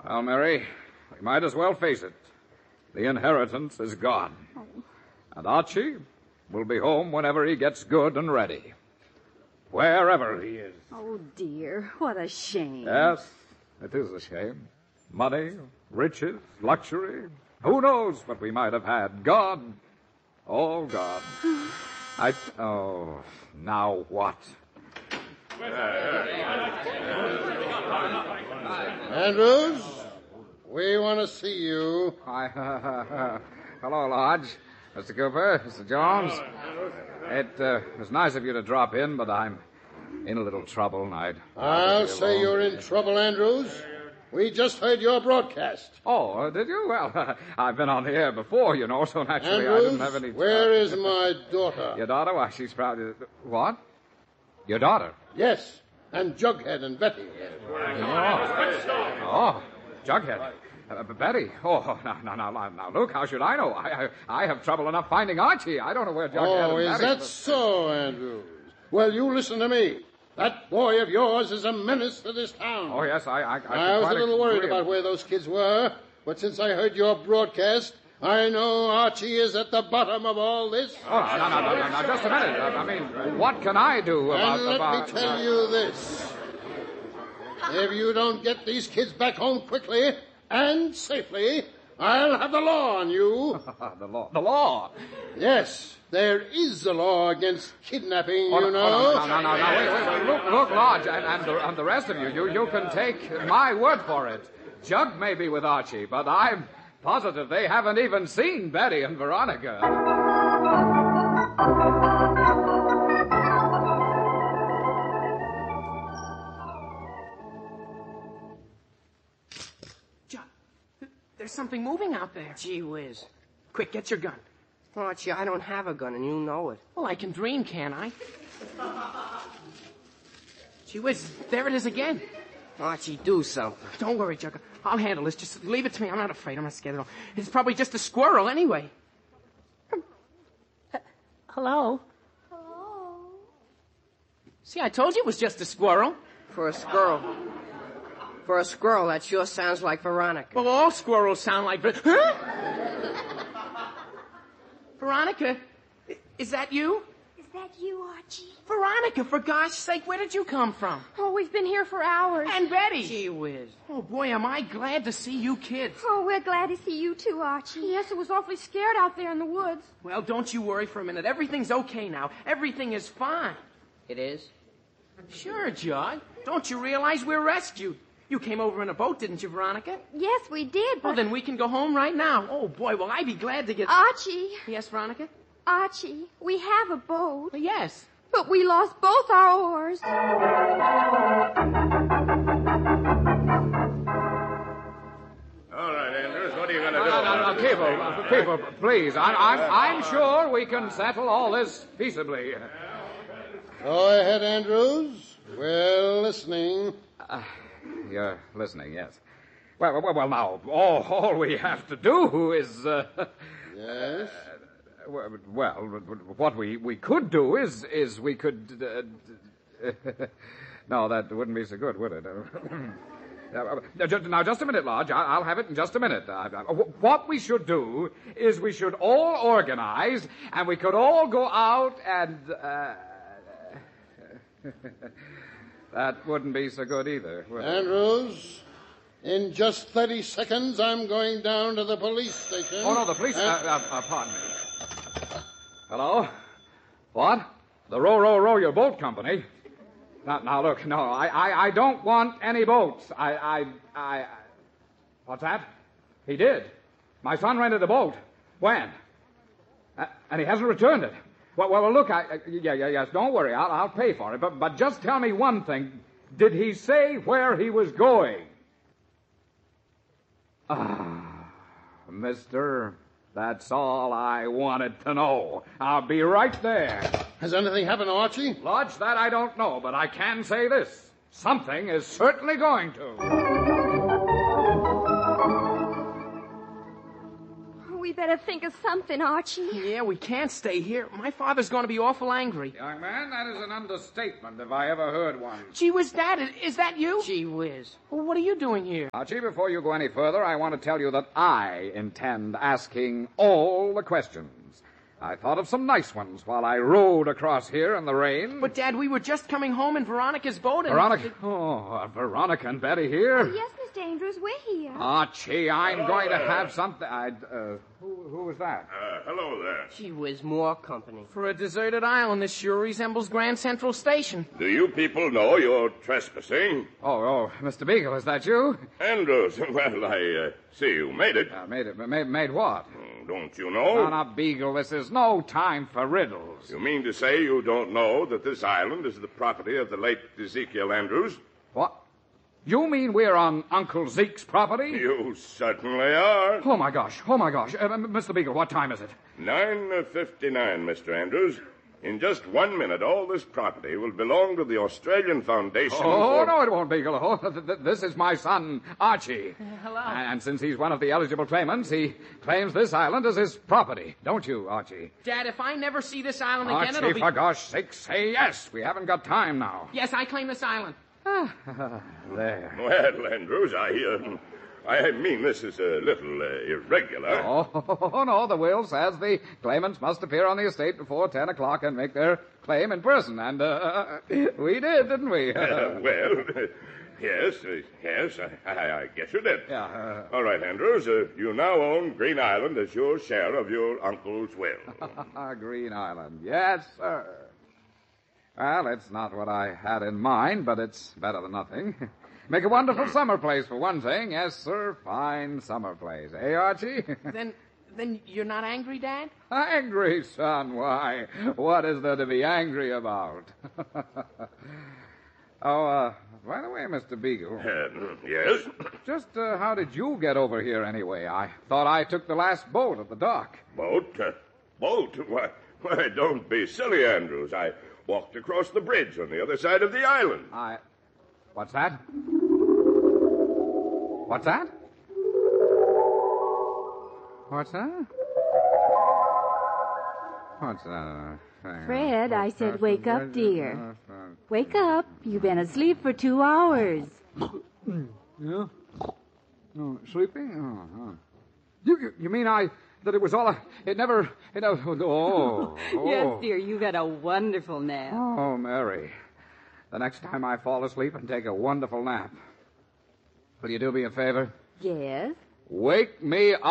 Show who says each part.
Speaker 1: Well, Mary, we might as well face it. The inheritance is gone. Oh. And Archie will be home whenever he gets good and ready. Wherever he is.
Speaker 2: Oh, dear. What a shame.
Speaker 1: Yes, it is a shame. Money, riches, luxury. Who knows what we might have had? Gone. All gone. Oh, now what?
Speaker 3: Andrews, we want to see you.
Speaker 1: Hello, Lodge. Mr. Cooper, Mr. Jones. It was nice of you to drop in, but I'm in a little trouble, and
Speaker 3: I'll say you're in trouble, Andrews. We just heard your broadcast.
Speaker 1: Oh, did you? Well, I've been on the air before, you know, so naturally
Speaker 3: Andrews,
Speaker 1: I didn't have any...
Speaker 3: where is my daughter?
Speaker 1: Your daughter? Why, she's probably... What? Your daughter?
Speaker 3: Yes, and Jughead and Betty.
Speaker 1: Oh, Jughead. Betty. Oh, now, look, how should I know? I have trouble enough finding Archie. I don't know where Jughead and
Speaker 3: is
Speaker 1: Betty...
Speaker 3: that so, Andrews? Well, you listen to me. That boy of yours is a menace to this town.
Speaker 1: Oh, yes,
Speaker 3: I was a little worried about where those kids were, but since I heard your broadcast, I know Archie is at the bottom of all this.
Speaker 1: Oh, no, just a minute. I mean, what can I do about...
Speaker 3: And let me tell you this. If you don't get these kids back home quickly and safely, I'll have the law on you.
Speaker 1: The law?
Speaker 3: Yes. There is a law against kidnapping, you know.
Speaker 1: No, wait. Look, Lodge, and the rest of you can take my word for it. Jug may be with Archie, but I'm positive they haven't even seen Betty and Veronica.
Speaker 4: Jug, there's something moving out there.
Speaker 5: Gee whiz.
Speaker 4: Quick, get your gun.
Speaker 5: Archie, I don't have a gun, and you know it.
Speaker 4: Well, I can dream, can't I? Gee whiz, there it is again.
Speaker 5: Archie, do something.
Speaker 4: Don't worry, Jugger. I'll handle this. Just leave it to me. I'm not afraid. I'm not scared at all. It's probably just a squirrel anyway. Hello?
Speaker 6: Hello?
Speaker 4: See, I told you it was just a squirrel.
Speaker 5: For a squirrel, that sure sounds like Veronica.
Speaker 4: Well, all squirrels sound like... Huh? Veronica, is that you?
Speaker 6: Is that you, Archie?
Speaker 4: Veronica, for gosh sake, where did you come from?
Speaker 6: Oh, we've been here for hours.
Speaker 4: And Betty.
Speaker 5: Gee whiz.
Speaker 4: Oh, boy, am I glad to see you kids.
Speaker 6: Oh, we're glad to see you too, Archie. Yes, it was awfully scared out there in the woods.
Speaker 4: Well, don't you worry for a minute. Everything's okay now. Everything is fine.
Speaker 5: It is?
Speaker 4: Sure, Jug. Don't you realize we're rescued? You came over in a boat, didn't you, Veronica?
Speaker 6: Yes, we did, but...
Speaker 4: Well, then we can go home right now. Oh, boy, will I be glad to get...
Speaker 6: Archie.
Speaker 4: Yes, Veronica?
Speaker 6: Archie, we have a boat.
Speaker 4: Well, yes.
Speaker 6: But we lost both our oars.
Speaker 1: All
Speaker 7: right, Andrews, what are you going to do?
Speaker 1: No, people, please. I'm sure we can settle all this peaceably.
Speaker 3: Go ahead, Andrews. We're listening.
Speaker 1: You're listening, yes. Well, now, all we have to do is...
Speaker 3: Yes?
Speaker 1: Well, what we could do is we could... No, that wouldn't be so good, would it? Now, just a minute, Lodge. I'll have it in just a minute. What we should do is we should all organize, and we could all go out and... That wouldn't be so good either, would it?
Speaker 3: Andrews, in just 30 seconds, I'm going down to the police station.
Speaker 1: Oh, no, the police... pardon me. Hello? What? The Row Your Boat Company? Now, look, no, I don't want any boats. What's that? He did. My son rented a boat. When? And he hasn't returned it. Well, look, yes, don't worry. I'll pay for it. But just tell me one thing. Did he say where he was going? Mister, that's all I wanted to know. I'll be right there.
Speaker 3: Has anything happened, Archie?
Speaker 1: Lodge, that I don't know, but I can say this. Something is certainly going to.
Speaker 6: we better think of something, Archie.
Speaker 4: Yeah, we can't stay here. My father's going to be awful angry.
Speaker 1: Young man, that is an understatement if I ever heard one.
Speaker 4: Gee whiz, Dad, is that you?
Speaker 5: Gee whiz.
Speaker 4: Well, what are you doing here?
Speaker 1: Archie, before you go any further, I want to tell you that I intend asking all the questions. I thought of some nice ones while I rowed across here in the rain.
Speaker 4: But, Dad, we were just coming home in Veronica's boat and...
Speaker 1: Veronica? Oh, Veronica and Betty here?
Speaker 6: Oh, yes, Mr. Andrews, we're here.
Speaker 1: Archie, I'm going to have something... Who was that?
Speaker 7: Hello there.
Speaker 5: Gee whiz, more company.
Speaker 4: For a deserted island, this sure resembles Grand Central Station.
Speaker 7: Do you people know you're trespassing?
Speaker 1: Oh, Mr. Beagle, is that you?
Speaker 7: Andrews, well, I see you made it.
Speaker 1: Made what?
Speaker 7: Don't you know?
Speaker 1: Now, Beagle, this is no time for riddles.
Speaker 7: You mean to say you don't know that this island is the property of the late Ezekiel Andrews?
Speaker 1: What? You mean we're on Uncle Zeke's property?
Speaker 7: You certainly are.
Speaker 1: Oh, my gosh. Mr. Beagle, what time is it?
Speaker 7: 9:59, Mr. Andrews. In just 1 minute, all this property will belong to the Australian Foundation
Speaker 1: Oh,
Speaker 7: for...
Speaker 1: no, it won't, Beagle. Oh, this is my son, Archie.
Speaker 4: Hello.
Speaker 1: And since he's one of the eligible claimants, he claims this island as his property. Don't you, Archie?
Speaker 4: Dad, if I never see this island again,
Speaker 1: Archie,
Speaker 4: it'll be...
Speaker 1: for gosh sake, say yes. We haven't got time now.
Speaker 4: Yes, I claim this island.
Speaker 1: There.
Speaker 7: Well, Andrews, I mean this is a little irregular.
Speaker 1: Oh, no, the will says the claimants must appear on the estate before 10 o'clock and make their claim in person. And we did, didn't we?
Speaker 7: Well, yes, I guess you did.
Speaker 1: Yeah.
Speaker 7: All right, Andrews, you now own Green Island as your share of your uncle's will.
Speaker 1: Green Island. Yes, sir. Well, it's not what I had in mind, but it's better than nothing. Make a wonderful summer place, for one thing. Yes, sir, fine summer place. Eh, Archie?
Speaker 4: Then you're not angry, Dad?
Speaker 1: Angry, son? Why? What is there to be angry about? By the way, Mr. Beagle.
Speaker 7: Yes?
Speaker 1: Just how did you get over here anyway? I thought I took the last boat at the dock.
Speaker 7: Boat? Boat? Why, don't be silly, Andrews. I walked across the bridge on the other side of the island.
Speaker 1: What's that? What's that? What's that? What's that?
Speaker 2: Fred, I said wake up, dear. Wake up. You've been asleep for 2 hours.
Speaker 1: Yeah? Oh, sleeping? Oh. You mean that it was all oh.
Speaker 2: Yes, dear, you've had a wonderful nap.
Speaker 1: Oh, Mary. The next time I fall asleep and take a wonderful nap, will you do me a favor?
Speaker 2: Yes?
Speaker 1: Wake me up.